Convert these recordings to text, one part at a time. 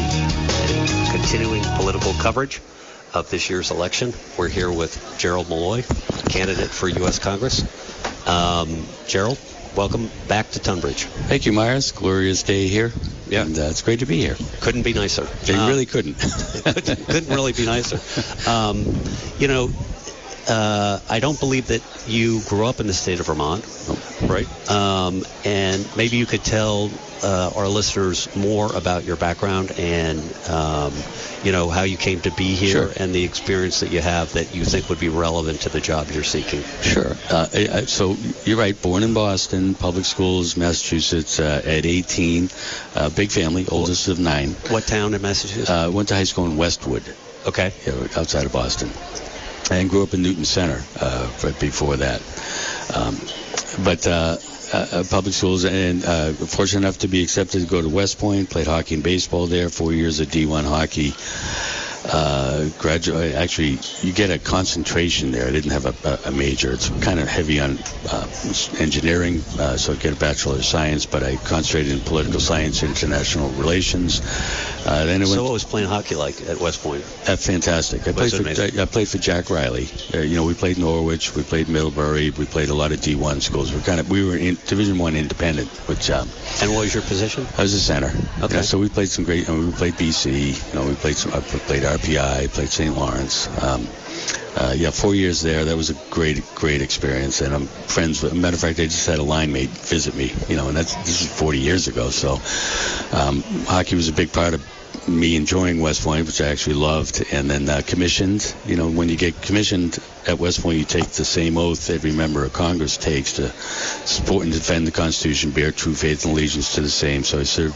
continuing political coverage of this year's election. We're here with Gerald Malloy, candidate for U.S. Congress. Gerald, welcome back to Tunbridge. Thank you, Myers. Glorious day here. Yeah. And it's great to be here. Couldn't be nicer. They really couldn't. couldn't really be nicer. I don't believe that you grew up in the state of Vermont, right? And maybe you could tell our listeners more about your background and, how you came to be here. Sure. And the experience that you have that you think would be relevant to the job you're seeking. Sure. So you're right. Born in Boston, public schools, Massachusetts, at 18. Big family, oldest of 9. What town in Massachusetts? Went to high school in Westwood. Okay. Outside of Boston. And grew up in Newton Center right before that. Public schools, and fortunate enough to be accepted to go to West Point, played hockey and baseball there, 4 years of D1 hockey. Graduate. Actually, you get a concentration there. I didn't have a major. It's kind of heavy on engineering, so I get a Bachelor of Science, but I concentrated in political science, international relations. So what was playing hockey like at West Point? Fantastic. I played for Jack Riley. We played Norwich, we played Middlebury, we played a lot of D1 schools. We were in Division I independent. Which and what was your position? I was a center. Okay. So we played some great. We played BC. We played RPI, played St. Lawrence. 4 years there. That was a great experience, and I'm friends with. As a matter of fact, I just had a line mate visit me. And this is 40 years ago. So hockey was a big part of me enjoying West Point, which I actually loved, and then commissioned. When you get commissioned at West Point, you take the same oath every member of Congress takes to support and defend the Constitution, bear true faith and allegiance to the same. So I served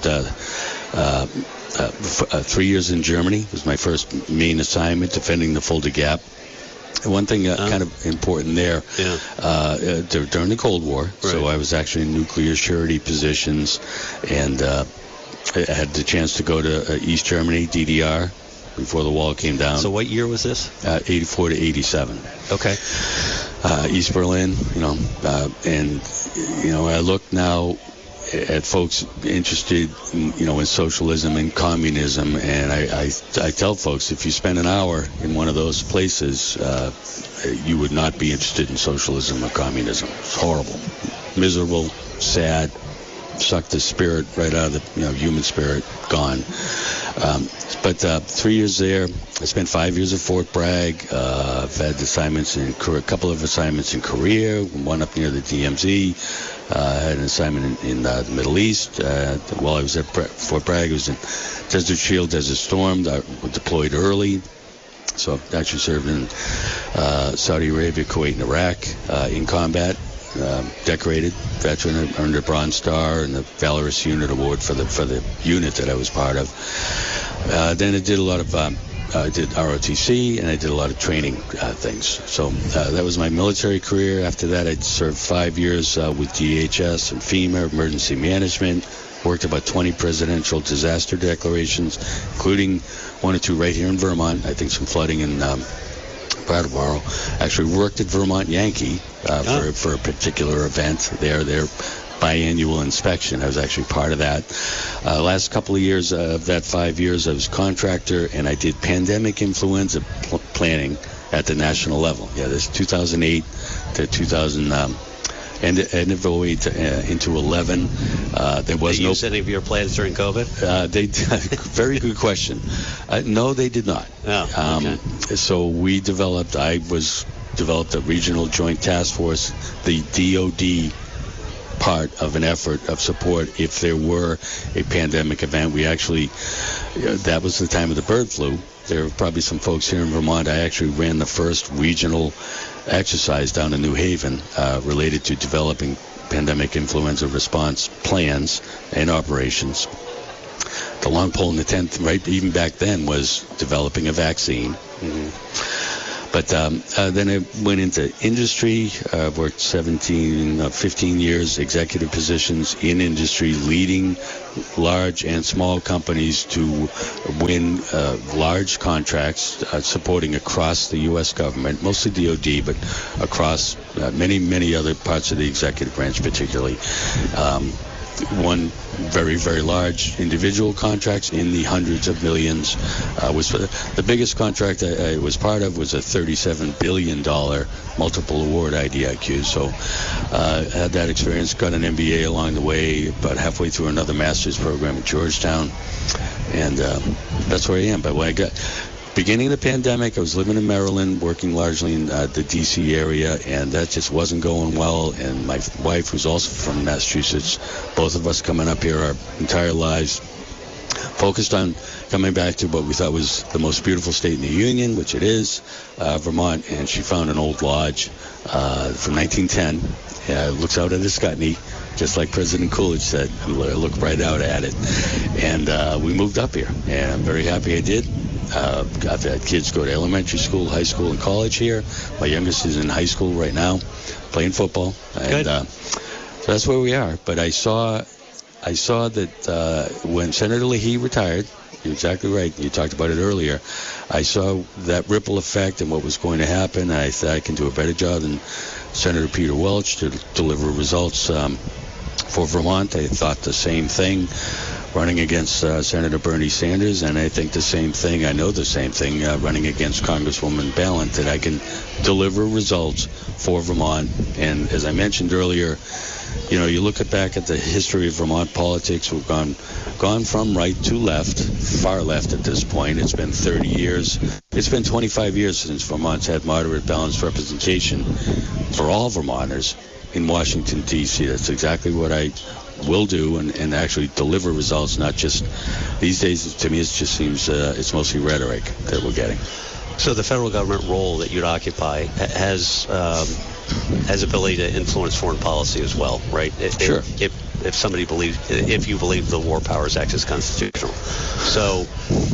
3 years in Germany. It was my first main assignment, defending the Fulda Gap. One thing kind of important there, during the Cold War, right. So I was actually in nuclear surety positions, and I had the chance to go to East Germany, DDR, before the wall came down. So what year was this? 84 to 87. Okay. East Berlin, and I look now at folks interested, in socialism and communism, and I tell folks, if you spend an hour in one of those places, you would not be interested in socialism or communism. It's horrible, miserable, sad, sucked the spirit right out of the human spirit, gone. But 3 years there. I spent 5 years at Fort Bragg. I've had assignments a couple of assignments in Korea, one up near the DMZ. I had an assignment in the Middle East. While I was at Fort Bragg, I was in Desert Shield, Desert Storm. I was deployed early. So I actually served in Saudi Arabia, Kuwait, and Iraq in combat. Decorated veteran, earned a Bronze Star and the Valorous Unit Award for the unit that I was part of. Then I did a lot of I did ROTC, and I did a lot of training things. So that was my military career. After that, I served 5 years with DHS and FEMA, emergency management. Worked about 20 presidential disaster declarations, including 1 or 2 right here in Vermont. I think some flooding in Brattleboro. Actually worked at Vermont Yankee for a particular event there. Their biannual inspection. I was actually part of that. Last couple of years of that 5 years, I was contractor, and I did pandemic influenza planning at the national level. Yeah, this 2008 to 2000. End of 08 into 11. There was no. Used any of your plans during COVID? They very good question. No, they did not. Oh, okay. So we developed a regional joint task force, the DOD part of an effort of support if there were a pandemic event. We actually, that was the time of the bird flu. There are probably some folks here in Vermont. I actually ran the first regional exercise down in New Haven related to developing pandemic influenza response plans and operations. The long pole in the tent, right, even back then, was developing a vaccine. Mm-hmm. But then I went into industry. I've worked 15 years, executive positions in industry, leading large and small companies to win large contracts, supporting across the U.S. government, mostly DOD, but across many other parts of the executive branch, particularly. won very, very large individual contracts in the hundreds of millions. Was the biggest contract I was part of was a $37 billion multiple award IDIQ. So had that experience, got an MBA along the way, about halfway through another master's program at Georgetown, and that's where I am. But when I got beginning of the pandemic, I was living in Maryland, working largely in the D.C. area, and that just wasn't going well. And my wife, who's also from Massachusetts, both of us coming up here our entire lives, focused on coming back to what we thought was the most beautiful state in the Union, which it is, Vermont. And she found an old lodge from 1910. Looks out at the Scutney, just like President Coolidge said. I look right out at it. And we moved up here, and I'm very happy I did. I've had kids go to elementary school, high school, and college here. My youngest is in high school right now, playing football. And so that's where we are. But I saw that when Senator Leahy retired, you're exactly right. You talked about it earlier. I saw that ripple effect and what was going to happen. I thought I can do a better job than Senator Peter Welch to deliver results for Vermont. I thought the same thing running against Senator Bernie Sanders, and I think the same thing, I know the same thing, running against Congresswoman Balint, that I can deliver results for Vermont. And as I mentioned earlier, you know, you look back at the history of Vermont politics, we've gone from right to left, far left at this point. It's been 30 years. It's been 25 years since Vermont's had moderate balanced representation for all Vermonters in Washington, D.C. That's exactly what I will do, and actually deliver results, not just these days. To me, it just seems it's mostly rhetoric that we're getting. So the federal government role that you'd occupy has ability to influence foreign policy as well, right? Sure. If somebody believes, if you believe the War Powers Act is constitutional. So,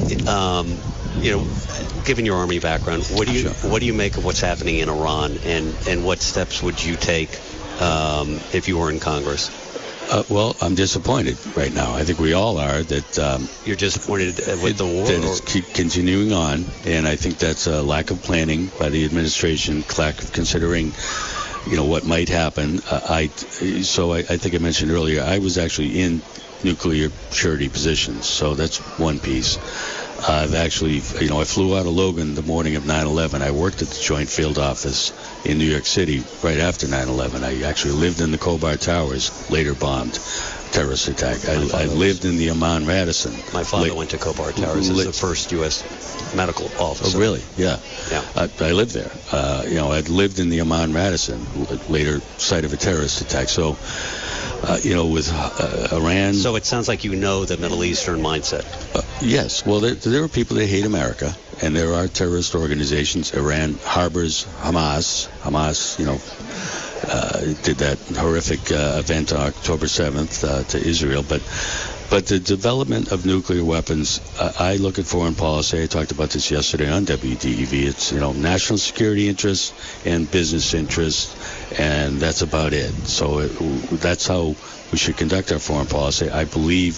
you know, given your Army background, what do you make of what's happening in Iran, and what steps would you take if you were in Congress? Well, I'm disappointed right now. I think we all are that you're disappointed with the war. That it's keep continuing on, and I think that's a lack of planning by the administration, lack of considering, you know, what might happen. I think I mentioned earlier, I was actually in nuclear surety positions, so that's one piece. I've actually, you know, I flew out of Logan the morning of 9/11. I worked at the Joint Field Office in New York City right after 9/11. I actually lived in the Khobar Towers, later bombed, terrorist attack. I lived in the Amman Radisson. My father went to Khobar Towers as the first U.S. medical officer. Oh, really? Yeah. Yeah. I lived there. You know, I'd lived in the Amman Radisson, later site of a terrorist attack. So, you know, with Iran. So it sounds like you know the Middle Eastern mindset. Yes. Well, there are people that hate America, and there are terrorist organizations. Iran harbors Hamas. Hamas, you know, did that horrific event on October 7th to Israel. But the development of nuclear weapons, I look at foreign policy. I talked about this yesterday on WDEV. It's, you know, national security interests and business interests, and that's about it. So that's how we should conduct our foreign policy. I believe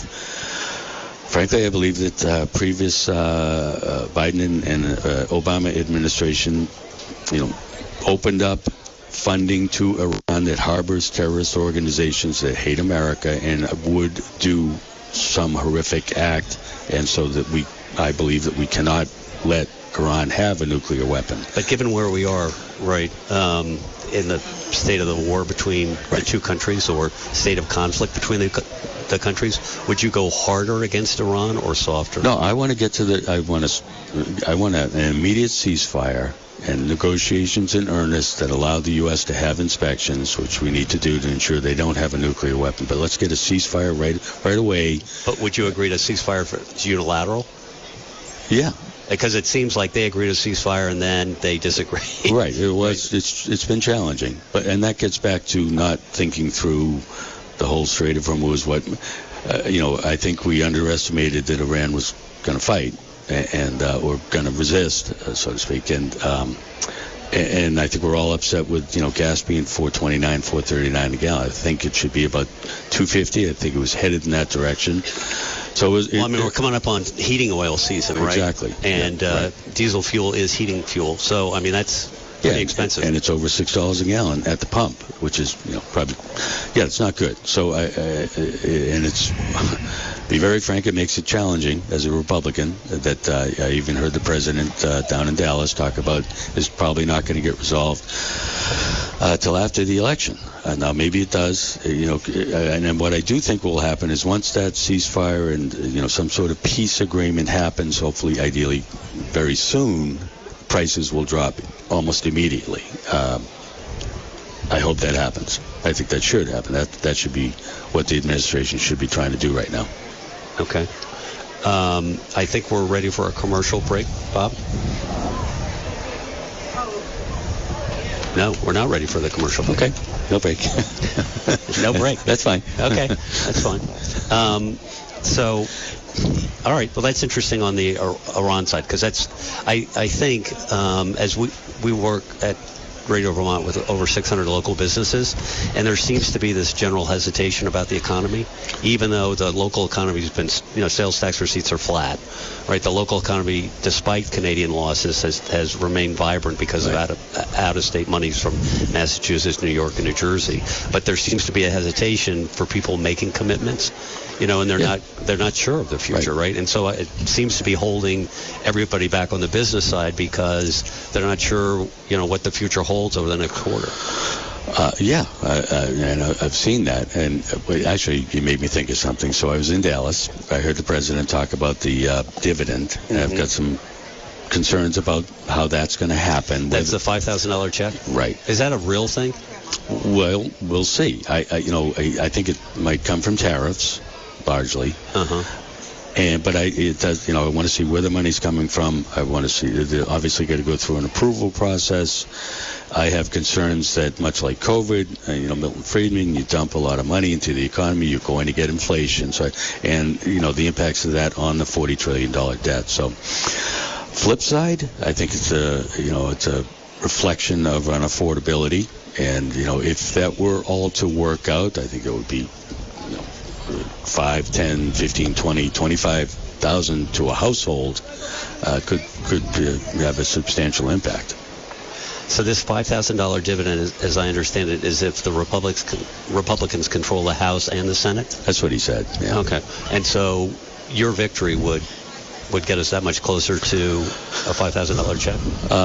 that previous Biden and Obama administration, you know, opened up funding to Iran that harbors terrorist organizations that hate America and would do some horrific act, and so that I believe that we cannot let Iran have a nuclear weapon. But given where we are, right, in the state of the war between the two countries, or state of conflict between the countries, would you go harder against Iran or softer? No, I want to get to I want an immediate ceasefire and negotiations in earnest that allow the U.S. to have inspections, which we need to do to ensure they don't have a nuclear weapon. But let's get a ceasefire right away. But would you agree to ceasefire for unilateral? Yeah. Because it seems like they agree to ceasefire and then they disagree. Right. It was. Right. It's been challenging, and that gets back to not thinking through the whole Strait of Hormuz. You know, I think we underestimated that Iran was going to fight and or going to resist, so to speak, and I think we're all upset with, you know, gas being $4.29, $4.39 a gallon. I think it should be about $2.50. I think it was headed in that direction. So we're coming up on heating oil season, right? Exactly. And diesel fuel is heating fuel. So, I mean, that's pretty expensive. And it's over $6 a gallon at the pump, which is, probably, it's not good. So, and it's, be very frank, it makes it challenging as a Republican that I even heard the president down in Dallas talk about is probably not going to get resolved till after the election. Now, maybe it does, and then what I do think will happen is once that ceasefire and, some sort of peace agreement happens, hopefully, ideally, very soon, prices will drop almost immediately. I hope that happens. I think that should happen. That should be what the administration should be trying to do right now. Okay. I think we're ready for a commercial break, Bob. No, we're not ready for the commercial break. Okay. No break. No break. That's fine. Okay. That's fine. So, all right. Well, that's interesting on the Iran side because I think as we work at Radio Vermont with over 600 local businesses, and there seems to be this general hesitation about the economy, even though the local economy has been, sales tax receipts are flat, right? The local economy, despite Canadian losses, has remained vibrant because of out-of-state monies from Massachusetts, New York, and New Jersey. But there seems to be a hesitation for people making commitments, and they're not sure of the future, right? And so it seems to be holding everybody back on the business side because they're not sure, what the future holds over the next quarter. And I've seen that. And actually, you made me think of something. So I was in Dallas. I heard the president talk about the dividend, and I've got some concerns about how that's going to happen. That's the $5,000 check? Right. Is that a real thing? Well, we'll see. I think it might come from tariffs, largely. But it does. I want to see where the money's coming from. I want to see. They obviously got to go through an approval process. I have concerns that much like COVID, Milton Friedman, you dump a lot of money into the economy, you're going to get inflation. So, the impacts of that on the $40 trillion debt. So, flip side, I think it's a reflection of an affordability. And if that were all to work out, I think it would be 5, 10, 15, 20, 25,000 to a household could have a substantial impact. So this $5,000 dividend, as I understand it, is if the Republicans control the House and the Senate? That's what he said. Yeah. Okay. And so your victory would get us that much closer to a $5,000 check?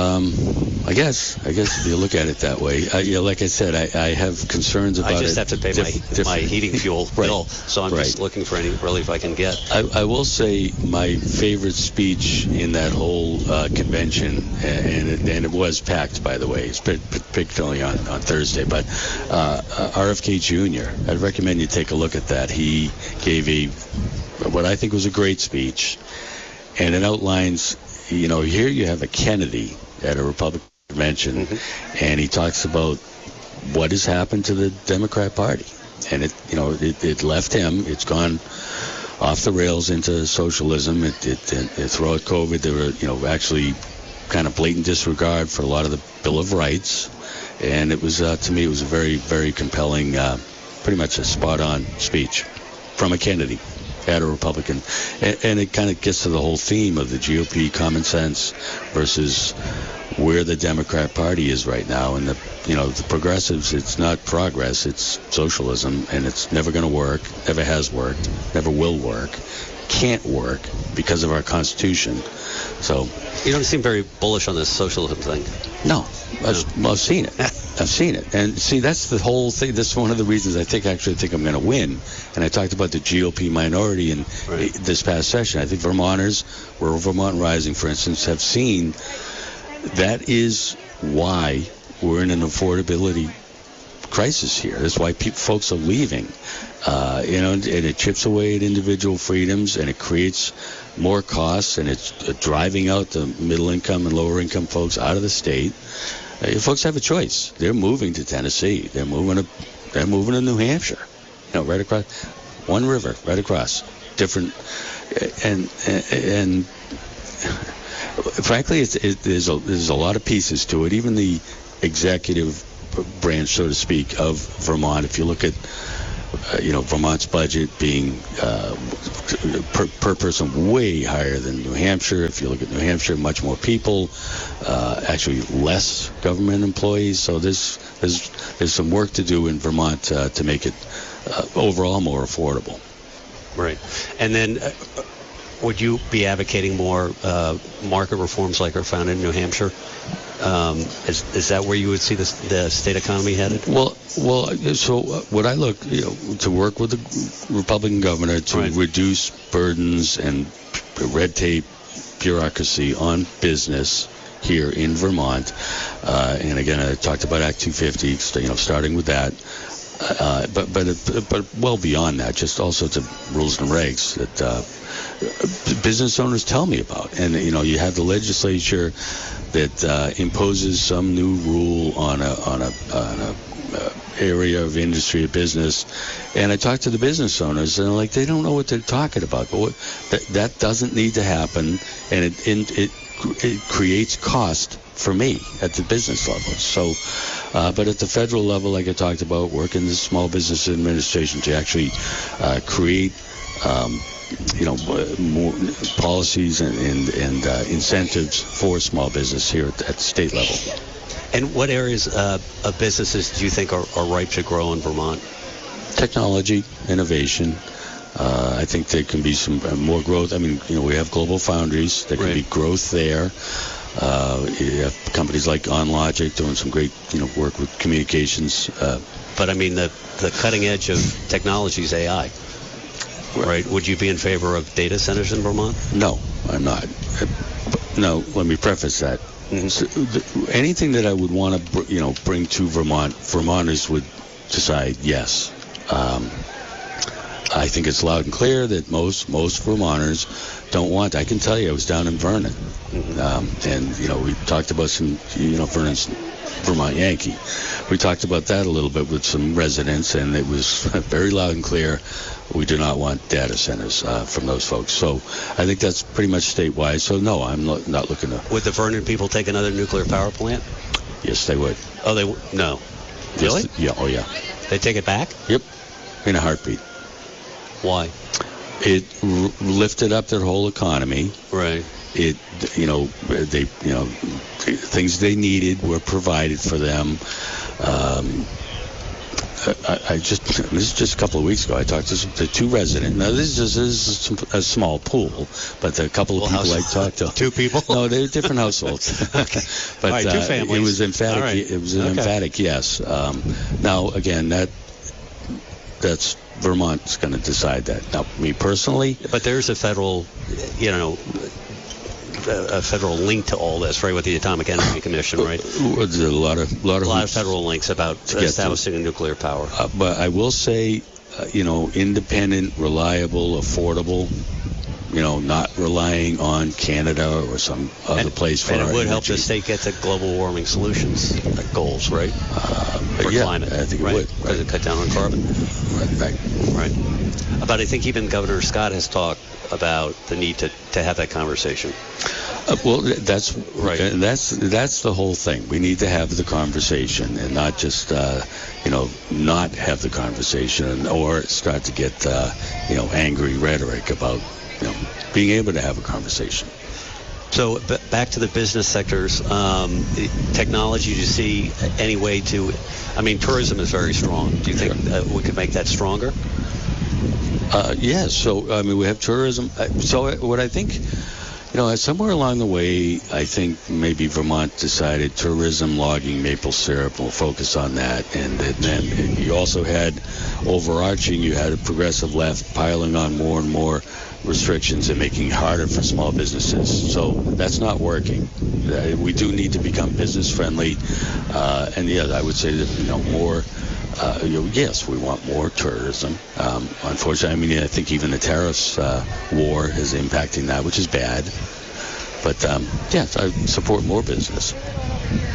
I guess if you look at it that way. Like I said, I have concerns about it. I just have to pay my heating fuel bill, so I'm just looking for any relief I can get. I will say my favorite speech in that whole convention, and it was packed, by the way. It's particularly on Thursday, but RFK Jr., I'd recommend you take a look at that. He gave what I think was a great speech. And it outlines, here you have a Kennedy at a Republican convention, and he talks about what has happened to the Democrat Party. And it left him. It's gone off the rails into socialism. Throughout COVID, there were, actually kind of blatant disregard for a lot of the Bill of Rights. And it was, to me, it was a very, very compelling, pretty much a spot-on speech from a Kennedy at a Republican, and it kind of gets to the whole theme of the GOP common sense versus where the Democrat Party is right now. And the progressives, it's not progress, it's socialism, and it's never going to work, never has worked, never will work, can't work because of our Constitution. So you don't seem very bullish on this socialism thing. No, I've seen it. I've seen it. And see, that's the whole thing. That's one of the reasons I think I'm going to win. And I talked about the GOP minority in this past session. I think Vermonters, Rural Vermont Rising, for instance, have seen that is why we're in an affordability crisis here. That's why folks are leaving. And it chips away at individual freedoms, and it creates more costs, and it's driving out the middle income and lower income folks out of the state. Folks have a choice. They're moving to Tennessee. They're moving to New Hampshire. Right across one river, right across. Different, and frankly, there's a lot of pieces to it. Even the executive branch, so to speak, of Vermont. If you look at Vermont's budget being per person way higher than New Hampshire. If you look at New Hampshire, much more people, actually less government employees. So there's some work to do in Vermont to make it overall more affordable. Right. And then would you be advocating more market reforms like are found in New Hampshire? Is that where you would see the state economy headed? Well. So what I look, to work with the Republican governor to reduce burdens and red tape, bureaucracy on business here in Vermont. And again, I talked about Act 250, starting with that. But well beyond that, just all sorts of rules and regs that business owners tell me about. And you have the legislature that imposes some new rule on a area of industry or business, and I talk to the business owners, and they don't know what they're talking about. But that doesn't need to happen, and it creates cost for me at the business level. So, but at the federal level, like I talked about, working the Small Business Administration to actually create more policies and incentives for small business here at the state level. And what areas of businesses do you think are ripe to grow in Vermont? Technology, innovation. I think there can be some more growth. I mean, we have Global Foundries. There can be growth there. You have companies like OnLogic doing some great, work with communications. But I mean, the cutting edge of technology is AI. Right. Would you be in favor of data centers in Vermont? No, I'm not. No, let me preface that. Mm-hmm. So anything that I would want to, bring to Vermont, Vermonters would decide yes. I think it's loud and clear that most Vermonters don't want. I can tell you, I was down in Vernon, and we talked about some, Vernon's Vermont Yankee. We talked about that a little bit with some residents, and it was very loud and clear. We do not want data centers from those folks. So I think that's pretty much statewide. So no, I'm not looking to. Would the Vernon people take another nuclear power plant? Yes, they would. Oh, they no. Really? Yes, yeah. Oh, yeah. They take it back? Yep. In a heartbeat. Why? It lifted up their whole economy. Right. It, they, things they needed were provided for them. This is just a couple of weeks ago. I talked to two residents. Now this is a small pool, but a couple of people I talked to. Two people? No, they're different households. Okay. But all right, two families. It was emphatic. Right. It was an emphatic yes. Now again, that's Vermont's going to decide that. Now, me personally. But there's a federal, a federal link to all this, right, with the Atomic Energy Commission, right? There's a lot of federal links about establishing nuclear power. But I will say, independent, reliable, affordable, not relying on Canada or some other place for our energy. And it would help energy. the state get to global warming solutions goals, right? For climate, I think right? It would. Because it cut down on carbon. Right. But I think even Governor Scott has talked about the need to have that conversation. Well, that's right. And that's the whole thing. We need to have the conversation and not just, not have the conversation or start to get, angry rhetoric about, being able to have a conversation. So back to the business sectors, technology, do you see any way to, tourism is very strong. Do you think we could make that stronger? Yes. So, we have tourism. So what I think, somewhere along the way, I think maybe Vermont decided tourism, logging, maple syrup, we'll focus on that. And then you also had overarching, you had a progressive left piling on more and more restrictions and making it harder for small businesses. So that's not working. We do need to become business friendly. And I would say that, more, yes, we want more tourism. Unfortunately, I think even the tariffs war is impacting that, which is bad. But, yes, I support more business.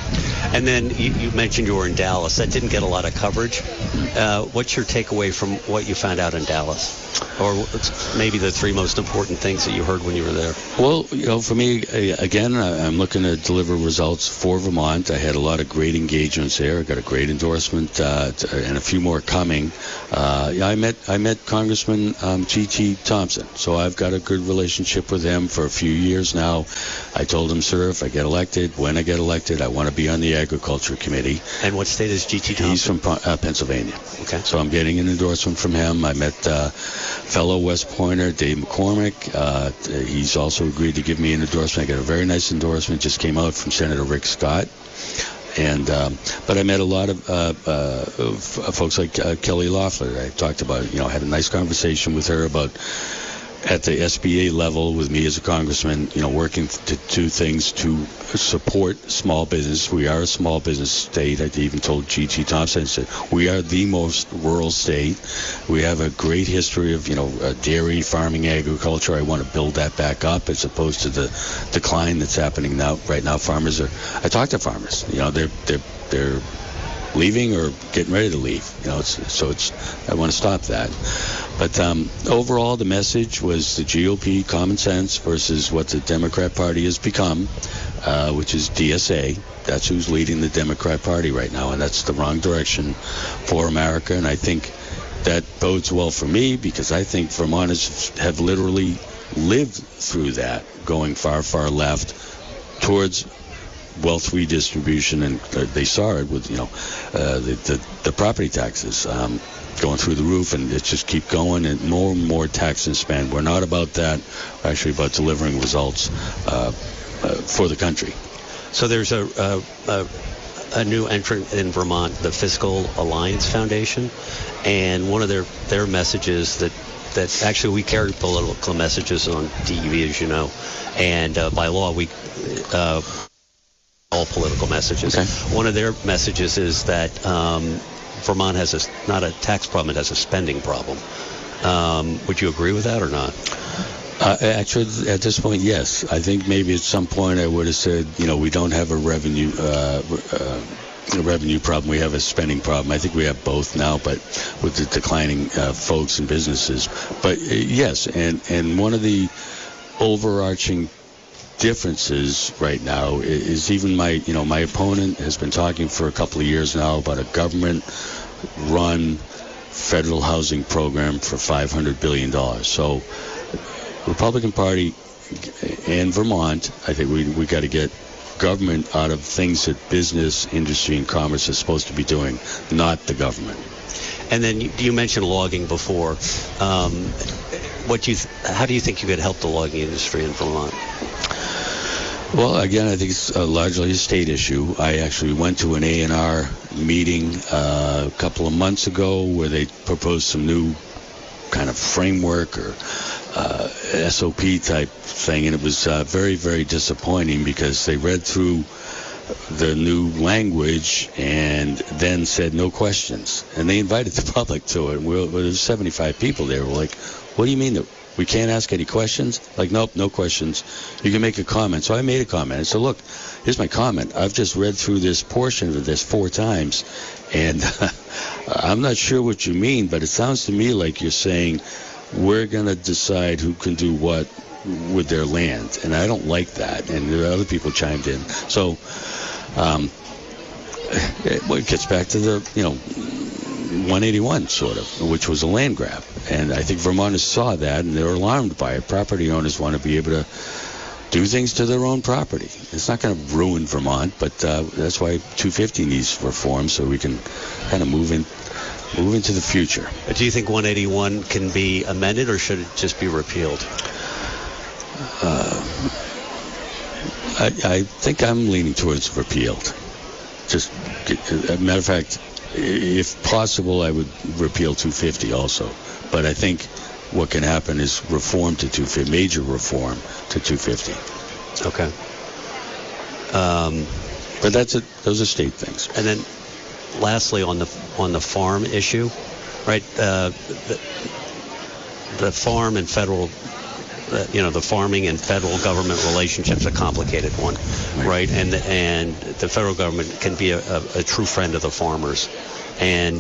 And then you mentioned you were in Dallas. That didn't get a lot of coverage. What's your takeaway from what you found out in Dallas? Or maybe the three most important things that you heard when you were there? Well, for me, again, I'm looking to deliver results for Vermont. I had a lot of great engagements there. I got a great endorsement and a few more coming. I met Congressman G.T. Thompson, so I've got a good relationship with him for a few years now. I told him, sir, if I get elected, when I get elected, I want to be on the Agriculture Committee. And what state is G.T. Thompson? He's from Pennsylvania. Okay. So I'm getting an endorsement from him. I met fellow West Pointer Dave McCormick. He's also agreed to give me an endorsement. I got a very nice endorsement. Just came out from Senator Rick Scott. And but I met a lot of folks like Kelly Loeffler. I talked about, had a nice conversation with her about at the SBA level with me as a congressman, working to do things to support small business. We are a small business state. I even told G.T. Thompson, I said, we are the most rural state. We have a great history of, dairy, farming, agriculture. I want to build that back up as opposed to the decline that's happening now. Right now, I talk to farmers. They're leaving or getting ready to leave. I want to stop that. But overall, the message was the GOP common sense versus what the Democrat Party has become, which is DSA. That's who's leading the Democrat Party right now, and that's the wrong direction for America. And I think that bodes well for me because I think Vermonters have literally lived through that, going far, far left towards wealth redistribution, and they saw it with the property taxes going through the roof, and it just keep going, and more tax and spend. We're not about that. We're actually about delivering results for the country. So there's a new entrant in Vermont, the Fiscal Alliance Foundation, and one of their messages that actually we carry political messages on DEV, as you know, and by law we all political messages. Okay. One of their messages is that Vermont has not a tax problem, it has a spending problem. Would you agree with that or not? Actually, at this point, yes. I think maybe at some point I would have said, we don't have a revenue problem. We have a spending problem. I think we have both now, but with the declining folks and businesses. But yes, and one of the overarching differences right now is even my opponent has been talking for a couple of years now about a government-run federal housing program for $500 billion. So Republican Party and Vermont, I think we got to get government out of things that business, industry, and commerce is supposed to be doing, not the government. And then you mentioned logging before. How do you think you could help the logging industry in Vermont? Well, again, I think it's largely a state issue. I actually went to an A&R meeting a couple of months ago where they proposed some new kind of framework or SOP type thing, and it was very, very disappointing because they read through the new language and then said no questions. And they invited the public to it. There was 75 people there. We're like, what do you mean that we can't ask any questions? Like, nope, no questions. You can make a comment. So I made a comment. I said, look, here's my comment. I've just read through this portion of this 4 times, and I'm not sure what you mean, but it sounds to me like you're saying we're going to decide who can do what with their land, and I don't like that. And there are other people chimed in. So it gets back to the, 181 sort of, which was a land grab. And I think Vermonters saw that, and they're alarmed by it. Property owners want to be able to do things to their own property. It's not going to ruin Vermont, but that's why 250 needs reform, so we can kind of move into the future. Do you think 181 can be amended, or should it just be repealed? I think I'm leaning towards repealed. Just, as a matter of fact, if possible, I would repeal 250 also. But I think what can happen is reform to 250, major reform to 250. Okay. But those are state things. And then, lastly, on the farm issue, right? The farm and federal the farming and federal government relationship's a complicated one, right? And the federal government can be a true friend of the farmers. And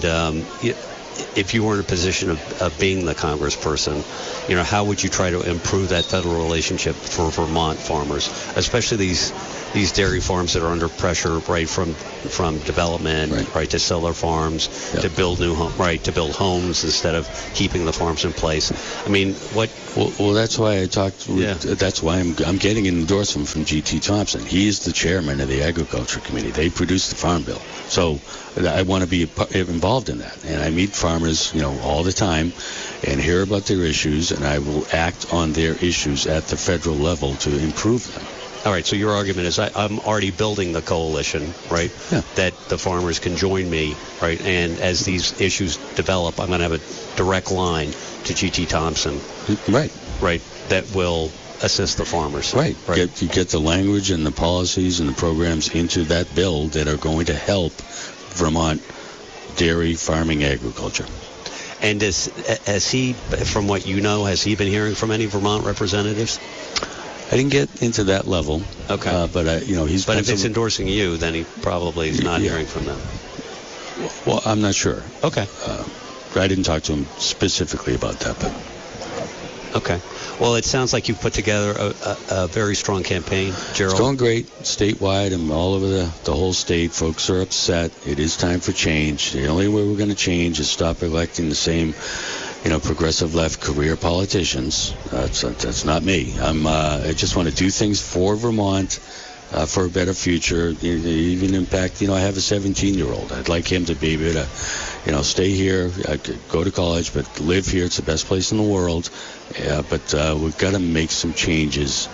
if you were in a position of being the congressperson, how would you try to improve that federal relationship for Vermont farmers, especially these dairy farms that are under pressure, right, from development, right, to sell their farms, to build to build homes instead of keeping the farms in place. I mean, what? Well, that's why I talked. That's why I'm getting an endorsement from G.T. Thompson. He's the chairman of the Agriculture Committee. They produced the Farm Bill, so I want to be involved in that. And I meet farmers, all the time, and hear about their issues, and I will act on their issues at the federal level to improve them. All right, so your argument is I'm already building the coalition, right, that the farmers can join me, right, and as these issues develop, I'm going to have a direct line to G.T. Thompson. Right, that will assist the farmers. Right. You get the language and the policies and the programs into that bill that are going to help Vermont dairy farming agriculture. And has he, from what you know, has he been hearing from any Vermont representatives? I didn't get into that level. Okay. But he's. But if it's endorsing you, then he probably is not hearing from them. Well, I'm not sure. Okay. I didn't talk to him specifically about that, but. Okay. Well, it sounds like you've put together a very strong campaign, Gerald. It's going great statewide and all over the whole state. Folks are upset. It is time for change. The only way we're going to change is stop electing the same, progressive left career politicians. That's not me. I just want to do things for Vermont, for a better future. Even impact. I have a 17-year-old. I'd like him to be able to, stay here, go to college, but live here. It's the best place in the world. But we've got to make some changes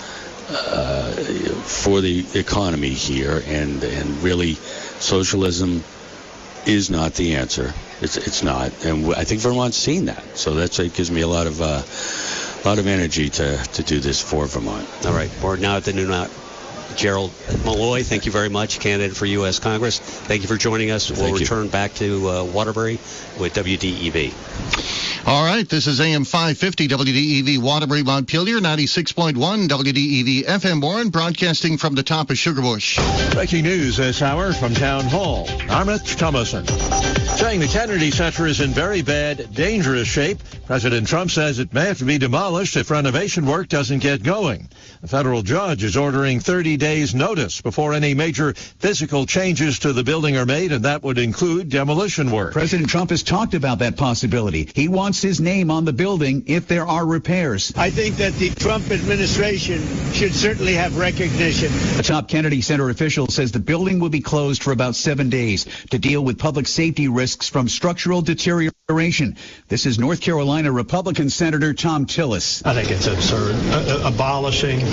for the economy here, and really, socialism is not the answer. It's not, and I think Vermont's seen that. So it gives me a lot of energy to do this for Vermont. All right, we're now at the noon. Gerald Malloy, thank you very much, candidate for U.S. Congress. Thank you for joining us. We'll return back to Waterbury with WDEV. All right, this is AM 550 WDEV Waterbury Montpelier, 96.1 WDEV FM Warren, broadcasting from the top of Sugarbush. Breaking news this hour from Town Hall. Armit Thomason saying the Kennedy Center is in very bad, dangerous shape. President Trump says it may have to be demolished if renovation work doesn't get going. A federal judge is ordering 30 days notice before any major physical changes to the building are made, and that would include demolition work. President Trump has talked about that possibility. He wants his name on the building if there are repairs. I think that the Trump administration should certainly have recognition. A top Kennedy Center official says the building will be closed for about 7 days to deal with public safety risks from structural deterioration. This is North Carolina Republican Senator Thom Tillis. I think it's absurd. Abolishing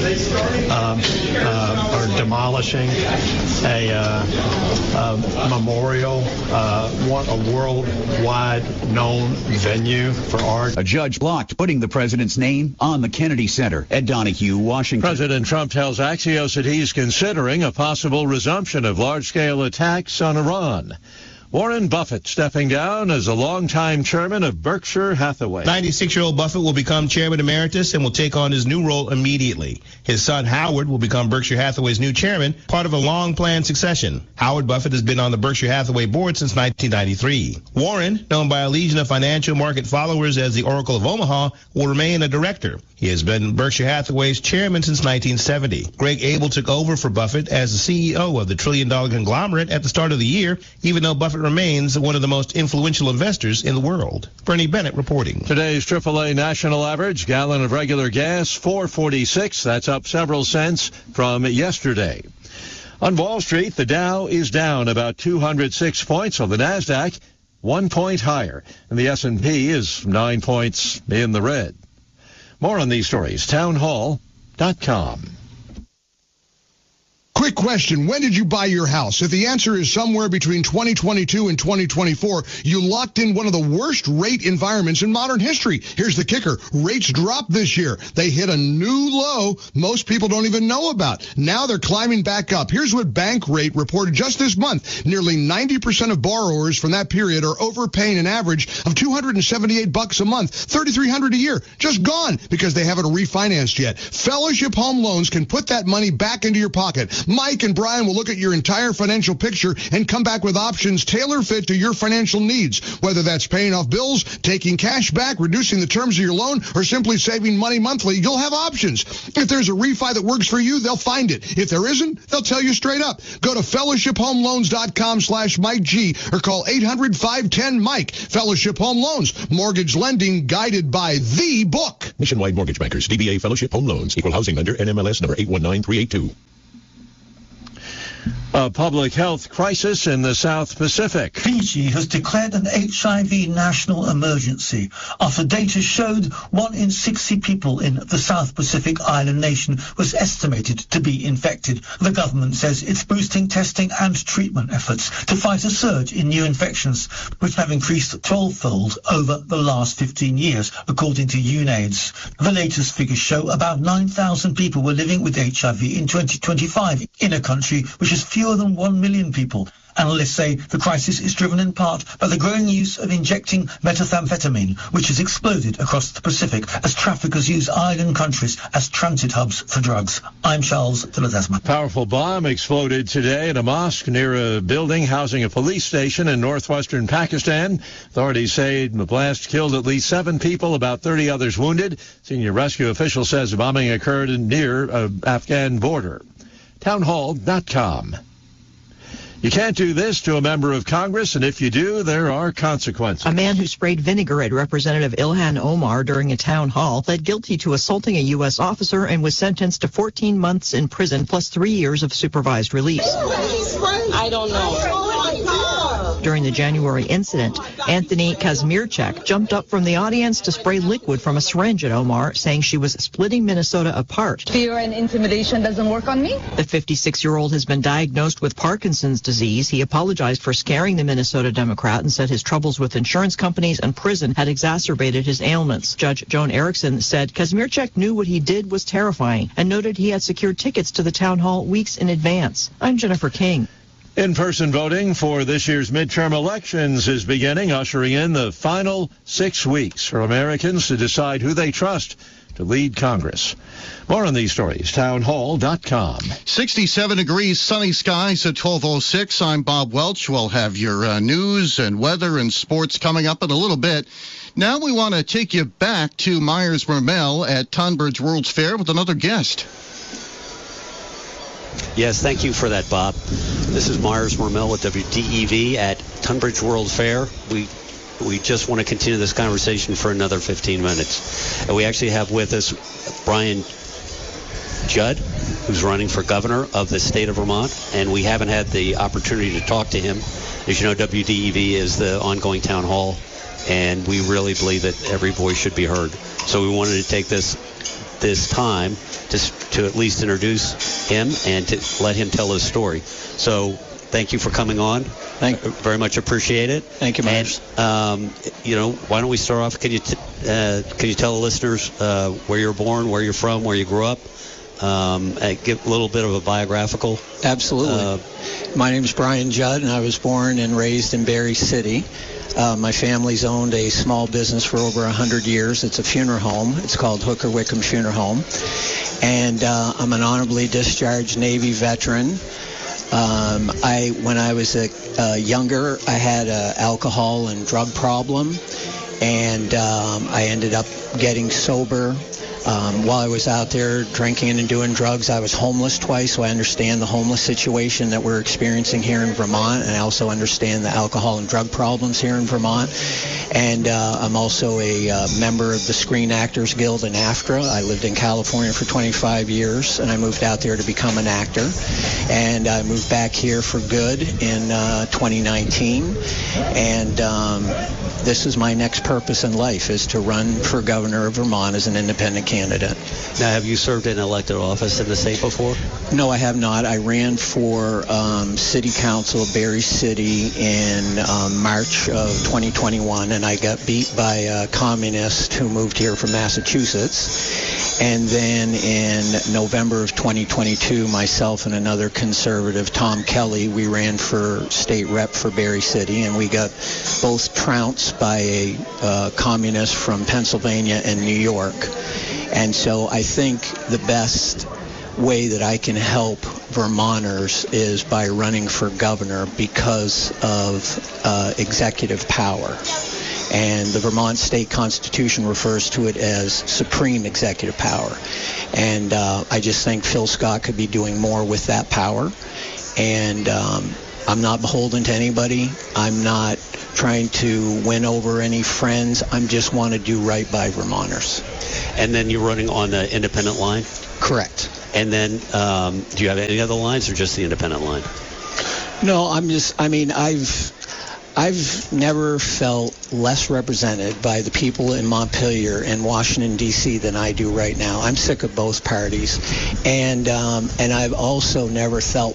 or demolishing a memorial, a worldwide known venue for art. A judge blocked putting the president's name on the Kennedy Center. Ed Donahue, Washington. President Trump tells Axios that he's considering a possible resumption of large-scale attacks on Iran. Warren Buffett stepping down as a longtime chairman of Berkshire Hathaway. 96-year-old Buffett will become chairman emeritus and will take on his new role immediately. His son Howard will become Berkshire Hathaway's new chairman, part of a long-planned succession. Howard Buffett has been on the Berkshire Hathaway board since 1993. Warren, known by a legion of financial market followers as the Oracle of Omaha, will remain a director. He has been Berkshire Hathaway's chairman since 1970. Greg Abel took over for Buffett as the CEO of the trillion-dollar conglomerate at the start of the year, even though Buffett remains one of the most influential investors in the world. Bernie Bennett reporting. Today's AAA national average, gallon of regular gas, $4.46. That's up several cents from yesterday. On Wall Street, the Dow is down about 206 points. On the NASDAQ, 1 point higher. And the S&P is 9 points in the red. More on these stories, townhall.com. Quick question. When did you buy your house? If the answer is somewhere between 2022 and 2024, you locked in one of the worst rate environments in modern history. Here's the kicker. Rates dropped this year. They hit a new low most people don't even know about. Now they're climbing back up. Here's what Bankrate reported just this month. Nearly 90% of borrowers from that period are overpaying an average of $278 a month, $3,300 a year. Just gone because they haven't refinanced yet. Fellowship Home Loans can put that money back into your pocket. Mike and Brian will look at your entire financial picture and come back with options tailor-fit to your financial needs, whether that's paying off bills, taking cash back, reducing the terms of your loan, or simply saving money monthly. You'll have options. If there's a refi that works for you, they'll find it. If there isn't, they'll tell you straight up. Go to fellowshiphomeloans.com/Mike G or call 800-510-MIKE. Fellowship Home Loans. Mortgage lending guided by the book. Nationwide Mortgage Bankers, DBA Fellowship Home Loans, Equal Housing Lender, NMLS number 819382. A public health crisis in the South Pacific. Fiji has declared an HIV national emergency after data showed 1 in 60 people in the South Pacific island nation was estimated to be infected. The government says it's boosting testing and treatment efforts to fight a surge in new infections, which have increased 12-fold over the last 15 years, according to UNAIDS. The latest figures show about 9,000 people were living with HIV in 2025 in a country which has fewer than 1 million people. Analysts say the crisis is driven in part by the growing use of injecting methamphetamine, which has exploded across the Pacific as traffickers use island countries as transit hubs for drugs. I'm Charles de Ledesma. Powerful bomb exploded today at a mosque near a building housing a police station in northwestern Pakistan. Authorities say the blast killed at least 7 people, about 30 others wounded. Senior rescue official says the bombing occurred near an Afghan border. Townhall.com. You can't do this to a member of Congress, and if you do, there are consequences. A man who sprayed vinegar at Representative Ilhan Omar during a town hall pled guilty to assaulting a U.S. officer and was sentenced to 14 months in prison plus 3 years of supervised release. I don't know. During the January incident, Anthony Kazmierczak jumped up from the audience to spray liquid from a syringe at Omar, saying she was splitting Minnesota apart. Fear and intimidation doesn't work on me? The 56-year-old has been diagnosed with Parkinson's disease. He apologized for scaring the Minnesota Democrat and said his troubles with insurance companies and prison had exacerbated his ailments. Judge Joan Erickson said Kazmierczak knew what he did was terrifying and noted he had secured tickets to the town hall weeks in advance. I'm Jennifer King. In-person voting for this year's midterm elections is beginning, ushering in the final 6 weeks for Americans to decide who they trust to lead Congress. More on these stories, townhall.com. 67 degrees, sunny skies at 12:06. I'm Bob Welch. We'll have your news and weather and sports coming up in a little bit. Now we want to take you back to Myers Mermel at Tonbridge World's Fair with another guest. Yes, thank you for that, Bob. This is Myers Mermel with WDEV at Tunbridge World Fair. We just want to continue this conversation for another 15 minutes. And we actually have with us Brian Judd, who's running for governor of the state of Vermont, and we haven't had the opportunity to talk to him. As you know, WDEV is the ongoing town hall, and we really believe that every voice should be heard. So we wanted to take this time to at least introduce him and to let him tell his story. So thank you for coming on. Thank you. Very much appreciate it. Thank you, Myers. And, why don't we start off? Can you tell the listeners where you're born, where you're from, where you grew up? Give a little bit of a biographical. Absolutely. My name is Brian Judd, and I was born and raised in Berry City. My family's owned a small business for over 100 years. It's a funeral home. It's called Hooker Wickham Funeral Home. And I'm an honorably discharged Navy veteran. When I was younger, I had an alcohol and drug problem, and I ended up getting sober. While I was out there drinking and doing drugs, I was homeless twice, so I understand the homeless situation that we're experiencing here in Vermont, and I also understand the alcohol and drug problems here in Vermont. And I'm also a member of the Screen Actors Guild in AFTRA. I lived in California for 25 years, and I moved out there to become an actor. And I moved back here for good in 2019. And this is my next purpose in life, is to run for governor of Vermont as an independent candidate. candidate. Now, have you served in elected office in the state before? No, I have not. I ran for city council of Berry City in March of 2021, and I got beat by a communist who moved here from Massachusetts. And then in November of 2022, myself and another conservative, Tom Kelly, we ran for state rep for Berry City, and we got both trounced by a communist from Pennsylvania and New York. And so I think the best way that I can help Vermonters is by running for governor because of executive power. And the Vermont state constitution refers to it as supreme executive power. And I just think Phil Scott could be doing more with that power. And I'm not beholden to anybody. I'm not trying to win over any friends. I just want to do right by Vermonters. And then you're running on the independent line? Correct. And then do you have any other lines or just the independent line? No, I've never felt less represented by the people in Montpelier and Washington, D.C. than I do right now. I'm sick of both parties. And I've also never felt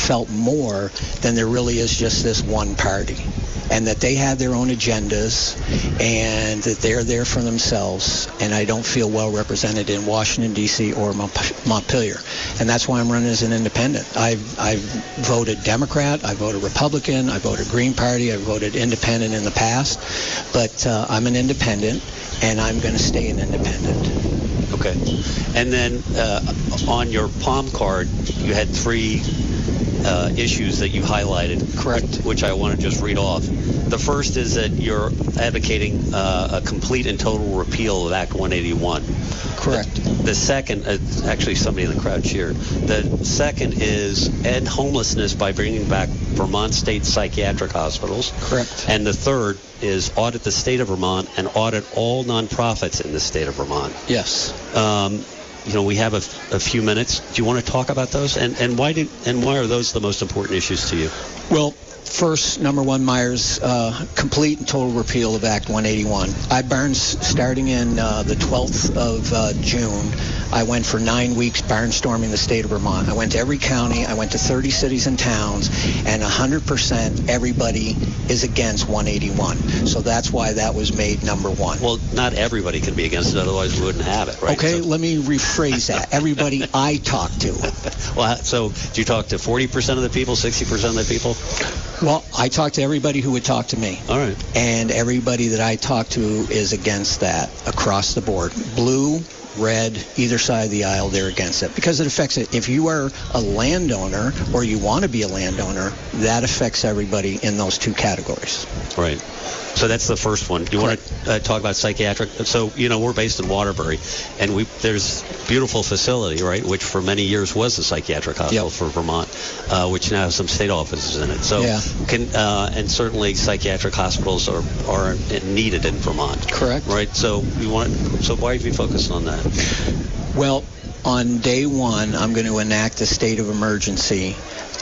more than there really is just this one party. And that they have their own agendas and that they're there for themselves. And I don't feel well represented in Washington, D.C. or Montpelier. And that's why I'm running as an independent. I've voted Democrat, I voted Republican, I voted Green Party, I voted independent in the past. But I'm an independent, and I'm going to stay an independent. Okay. And then on your palm card, you had 3 issues that you highlighted. Correct. Which I want to just read off. The first is that you're advocating a complete and total repeal of Act 181. Correct. The second, actually somebody in the crowd cheered. The second is end homelessness by bringing back Vermont state psychiatric hospitals. Correct. And the third is audit the state of Vermont and audit all nonprofits in the state of Vermont. Yes. We have a few minutes. Do you want to talk about those? And why are those the most important issues to you? Well, first, number one, Myers, complete and total repeal of Act 181. I burned starting in the 12th of June. I went for 9 weeks barnstorming the state of Vermont. I went to every county. I went to 30 cities and towns, and 100% everybody is against 181. So that's why that was made number one. Well, not everybody can be against it, otherwise we wouldn't have it, right? Okay, let me rephrase that. Everybody I talk to. Well, so do you talk to 40% of the people, 60% of the people? Well, I talk to everybody who would talk to me. All right. And everybody that I talk to is against that across the board. Blue, red, either side of the aisle, they're against it because it affects it. If you are a landowner or you want to be a landowner, that affects everybody in those 2 categories. Right. So that's the first one. Do you want to talk about psychiatric? So, we're based in Waterbury, and there's a beautiful facility, right, which for many years was a psychiatric hospital for Vermont, which now has some state offices in it. So, and certainly psychiatric hospitals are needed in Vermont. Correct. Right. So why have you focused on that? Well, on day one, I'm going to enact a state of emergency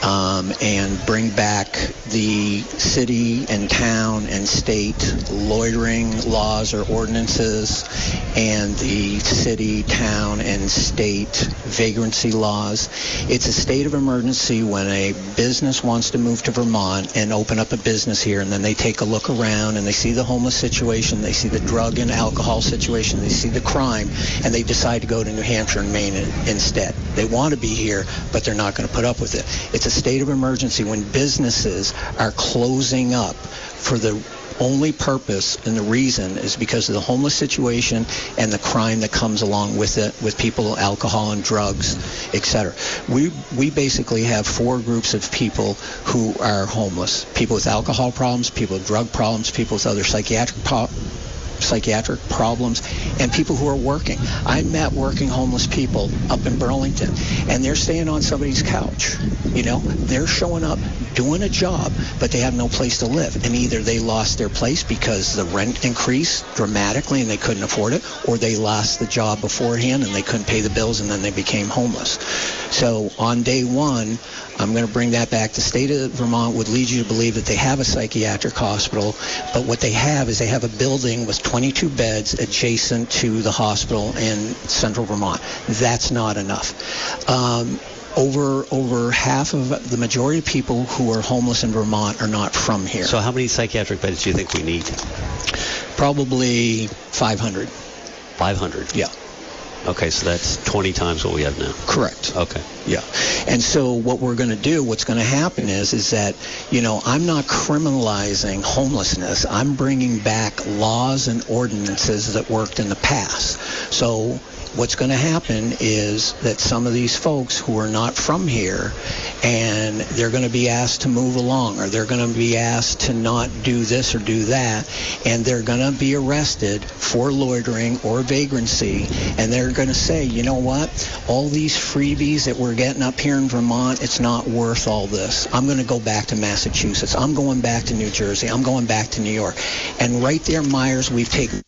and bring back the city and town and state loitering laws or ordinances and the city, town, and state vagrancy laws. It's a state of emergency when a business wants to move to Vermont and open up a business here, and then they take a look around and they see the homeless situation, they see the drug and alcohol situation, they see the crime, and they decide to go to New Hampshire and Maine instead. They want to be here, but they're not going to put up with it. It's a state of emergency when businesses are closing up for the only purpose and the reason is because of the homeless situation and the crime that comes along with it, with people, alcohol and drugs, etc. We basically have 4 groups of people who are homeless: people with alcohol problems, people with drug problems, people with other psychiatric problems, and people who are working. I met working homeless people up in Burlington, and they're staying on somebody's couch. They're showing up, doing a job, but they have no place to live. And either they lost their place because the rent increased dramatically and they couldn't afford it, or they lost the job beforehand and they couldn't pay the bills and then they became homeless. So on day one, I'm going to bring that back. The state of Vermont would lead you to believe that they have a psychiatric hospital, but what they have is they have a building with 22 beds adjacent to the hospital in central Vermont. That's not enough. Over half of the majority of people who are homeless in Vermont are not from here. So how many psychiatric beds do you think we need? Probably 500. 500? Yeah. Okay, so that's 20 times what we have now. Correct. Okay. Yeah. And so what we're going to do, what's going to happen is that, I'm not criminalizing homelessness. I'm bringing back laws and ordinances that worked in the past. So what's going to happen is that some of these folks who are not from here, and they're going to be asked to move along, or they're going to be asked to not do this or do that, and they're going to be arrested for loitering or vagrancy, and they're going to say, you know what, all these freebies that we're getting up here in Vermont, it's not worth all this. I'm going to go back to Massachusetts. I'm going back to New Jersey. I'm going back to New York. And right there, Myers, we've taken...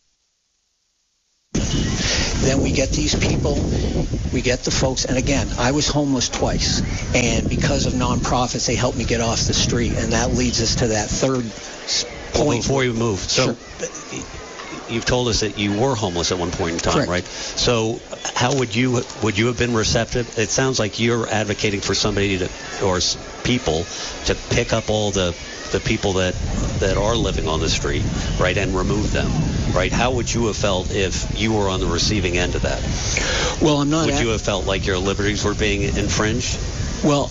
Then we get these people, we get the folks, and again, I was homeless twice, and because of nonprofits, they helped me get off the street, and that leads us to that third point. Before you move, so you've told us that you were homeless at one point in time, Correct. right? So how would you have been receptive? It sounds like you're advocating for somebody or people to pick up all the people that are living on the street, right, and remove them, right? How would you have felt if you were on the receiving end of that? Well, I'm not. Would you have felt like your liberties were being infringed? Well,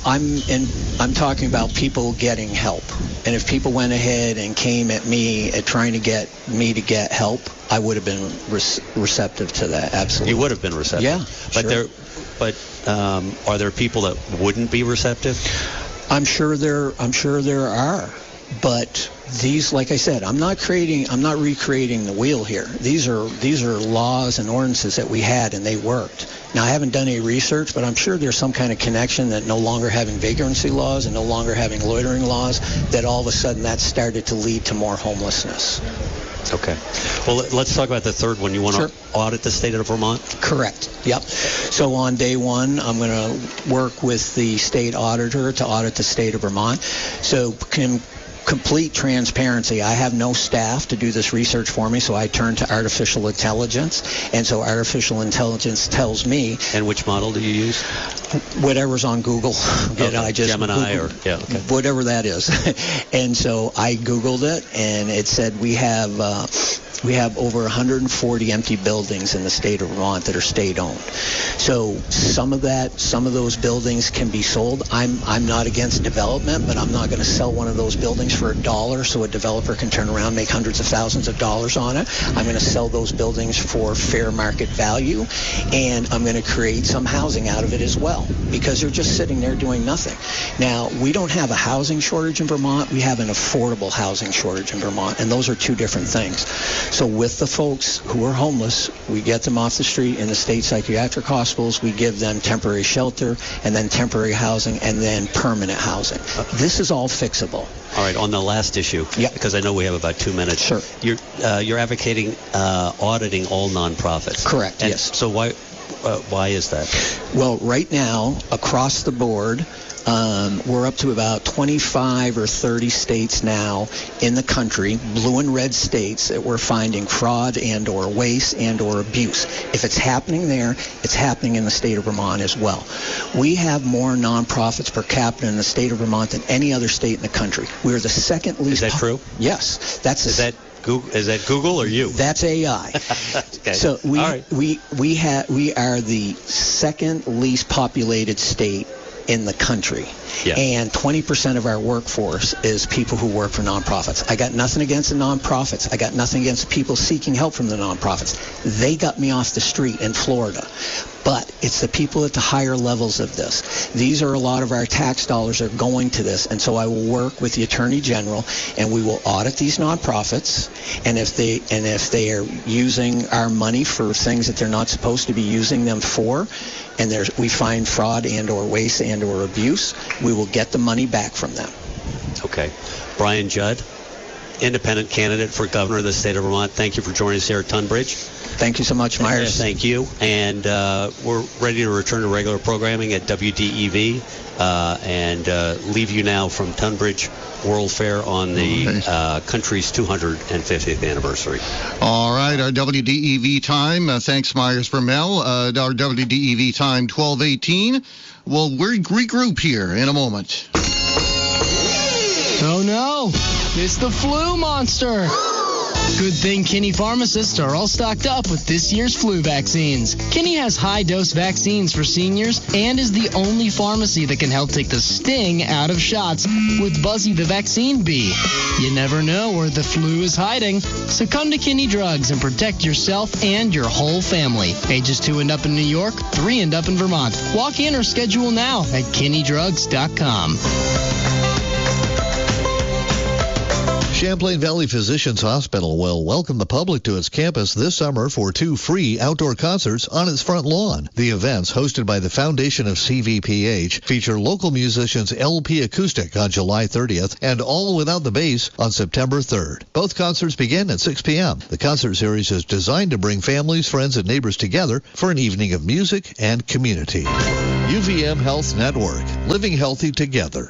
I'm talking about people getting help, and if people went ahead and came at me at trying to get me to get help, I would have been receptive to that. Absolutely. You would have been receptive. Yeah, but sure. Are there people that wouldn't be receptive? I'm sure there are, but these, like I said, I'm not recreating the wheel here. These are laws and ordinances that we had, and they worked. Now, I haven't done any research, but I'm sure there's some kind of connection that no longer having vagrancy laws and no longer having loitering laws, that all of a sudden that started to lead to more homelessness. Okay. Well, let's talk about the third one. You want to audit the state of Vermont? Correct. Yep. So on day one, I'm going to work with the state auditor to audit the state of Vermont. So complete transparency. I have no staff to do this research for me, so I turn to artificial intelligence. And so artificial intelligence tells me. And which model do you use? Whatever's on Google. Okay. I just Gemini Googled, whatever that is. And so I Googled it, and it said we have over 140 empty buildings in the state of Vermont that are state-owned. So some of those buildings can be sold. I'm not against development, but I'm not going to sell one of those buildings for $1 so a developer can turn around and make hundreds of thousands of dollars on it. I'm going to sell those buildings for fair market value, and I'm going to create some housing out of it as well, because they're just sitting there doing nothing. Now, we don't have a housing shortage in Vermont. We have an affordable housing shortage in Vermont, and those are two different things. So with the folks who are homeless, we get them off the street in the state psychiatric hospitals. We give them temporary shelter, and then temporary housing, and then permanent housing. This is all fixable. All right, on the last issue, because I know we have about 2 minutes. Sure. You're advocating auditing all nonprofits. Correct, and yes. So why is that? Well, right now, across the board, we're up to about 25 or 30 states now in the country, blue and red states, that we're finding fraud and or waste and or abuse. If it's happening there, it's happening in the state of Vermont as well. We have more nonprofits per capita in the state of Vermont than any other state in the country. We're the second least. Is that true? Yes. Is that Google or you? That's AI. Okay. So we are the second least populated state in the country. Yeah. And 20% of our workforce is people who work for nonprofits. I got nothing against the nonprofits. I got nothing against people seeking help from the nonprofits. They got me off the street in Florida. But it's the people at the higher levels of this. These are a lot of our tax dollars are going to this. And so I will work with the Attorney General, and we will audit these nonprofits. And if they are using our money for things that they're not supposed to be using them for, and we find fraud and or waste and or abuse, we will get the money back from them. Okay. Brian Judd, independent candidate for governor of the state of Vermont. Thank you for joining us here at Tunbridge. Thank you so much, Myers. Thank you. And we're ready to return to regular programming at WDEV and leave you now from Tunbridge World Fair on the country's 250th anniversary. All right, our WDEV time. Thanks, Myers Vermel. Our WDEV time, 12:18. We'll regroup here in a moment. Oh no, it's the flu monster. Good thing Kinney pharmacists are all stocked up with this year's flu vaccines. Kinney has high-dose vaccines for seniors and is the only pharmacy that can help take the sting out of shots with Buzzy the Vaccine Bee. You never know where the flu is hiding, so come to Kinney Drugs and protect yourself and your whole family. Ages 2 and up in New York, 3 and up in Vermont. Walk in or schedule now at KinneyDrugs.com. Champlain Valley Physicians Hospital will welcome the public to its campus this summer for 2 free outdoor concerts on its front lawn. The events, hosted by the Foundation of CVPH, feature local musicians LP Acoustic on July 30th and All Without the Bass on September 3rd. Both concerts begin at 6 p.m. The concert series is designed to bring families, friends, and neighbors together for an evening of music and community. UVM Health Network, living healthy together.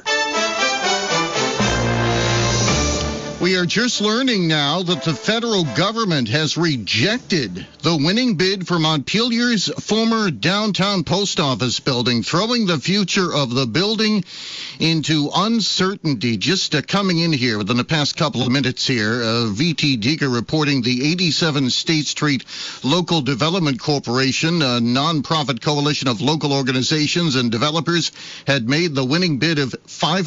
We are just learning now that the federal government has rejected the winning bid for Montpelier's former downtown post office building, throwing the future of the building into uncertainty. Just coming in here within the past couple of minutes here, VT Digger reporting the 87 State Street Local Development Corporation, a nonprofit coalition of local organizations and developers, had made the winning bid of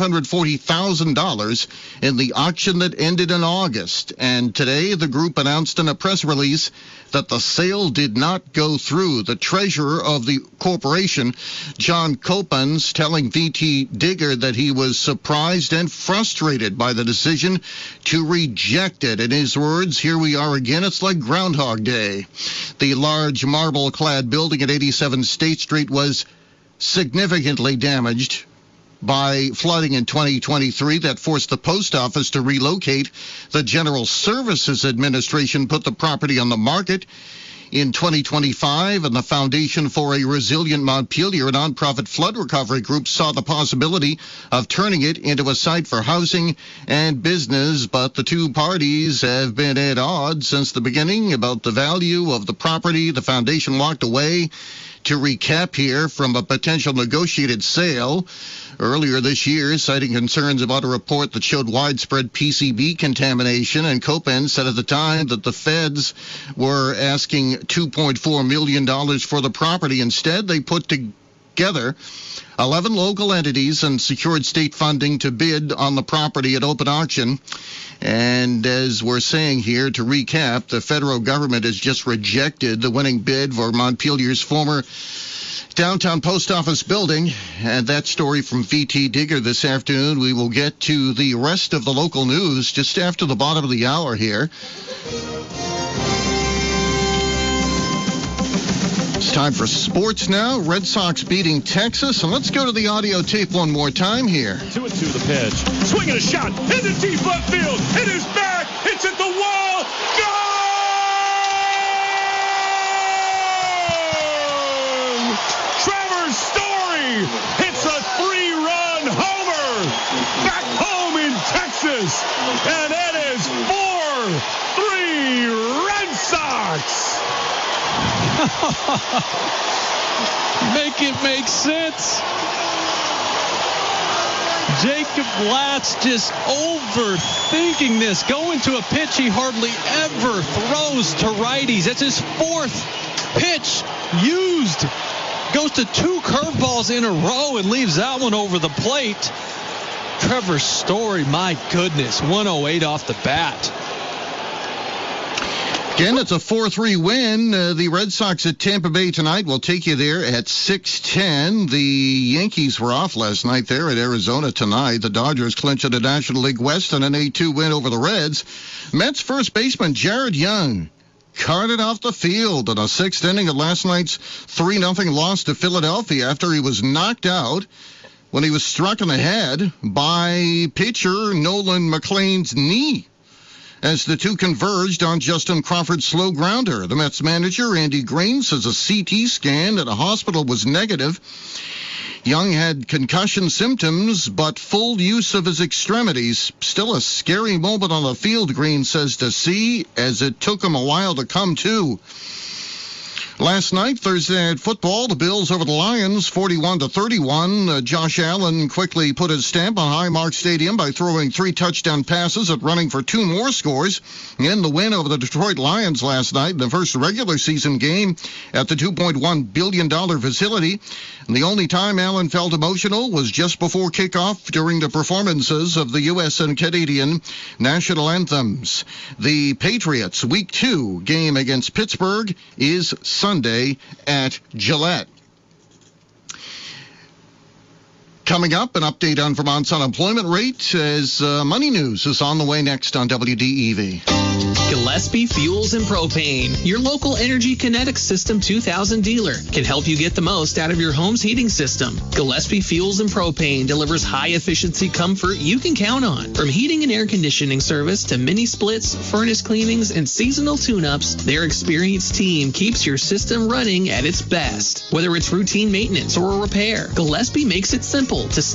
$540,000 in the auction that ended in August. And today, the group announced in a press release that the sale did not go through. The treasurer of the corporation, John Copans, telling VT Digger that he was surprised and frustrated by the decision to reject it. In his words, here we are again, it's like Groundhog Day. The large marble-clad building at 87 State Street was significantly damaged by flooding in 2023 that forced the post office to relocate. The General Services Administration put the property on the market in 2025, and the Foundation for a Resilient Montpelier, a nonprofit flood recovery group, saw the possibility of turning it into a site for housing and business. But the two parties have been at odds since the beginning about the value of the property. The Foundation walked away, to recap here, from a potential negotiated sale earlier this year, citing concerns about a report that showed widespread PCB contamination. And Copan said at the time that the feds were asking $2.4 million for the property. Instead, they put together 11 local entities and secured state funding to bid on the property at open auction. And as we're saying here, to recap, the federal government has just rejected the winning bid for Montpelier's former downtown post office building. And that story from VT Digger this afternoon. We will get to the rest of the local news just after the bottom of the hour here. It's time for sports now. Red Sox beating Texas. And let's go to the audio tape one more time here. 2-2 the pitch. Swinging a shot into deep left field. It is back. It's at the wall. Gone! Trevor Story hits a 3-run homer. Back home in Texas. And it is 4-3 Red Sox. Make it make sense. Jacob Latz just overthinking this. Going to a pitch he hardly ever throws to righties. That's his 4th pitch used. Goes to 2 curveballs in a row and leaves that one over the plate. Trevor Story, my goodness, 108 off the bat. Again, it's a 4-3 win. The Red Sox at Tampa Bay tonight. We'll take you there at 6:10. The Yankees were off last night there at Arizona tonight. The Dodgers clinched the National League West on an 8-2 win over the Reds. Mets first baseman Jared Young carted off the field in a 6th inning of last night's 3-0 loss to Philadelphia after he was knocked out when he was struck in the head by pitcher Nolan McLean's knee. as the two converged on Justin Crawford's slow grounder. The Mets manager, Andy Green, says a CT scan at a hospital was negative. Young had concussion symptoms, but full use of his extremities. Still a scary moment on the field, Green says, to see, as it took him a while to come to. Last night, Thursday Night Football, the Bills over the Lions, 41-31. Josh Allen quickly put his stamp on Highmark Stadium by throwing 3 touchdown passes and running for 2 more scores in the win over the Detroit Lions last night, the first regular season game at the $2.1 billion facility. And the only time Allen felt emotional was just before kickoff during the performances of the U.S. and Canadian national anthems. The Patriots' Week 2 game against Pittsburgh is Sunday at Gillette. Coming up, an update on Vermont's unemployment rate as Money News is on the way next on WDEV. Gillespie Fuels and Propane, your local Energy Kinetic System 2000 dealer, can help you get the most out of your home's heating system. Gillespie Fuels and Propane delivers high-efficiency comfort you can count on. From heating and air conditioning service to mini splits, furnace cleanings, and seasonal tune-ups, their experienced team keeps your system running at its best. Whether it's routine maintenance or a repair, Gillespie makes it simple to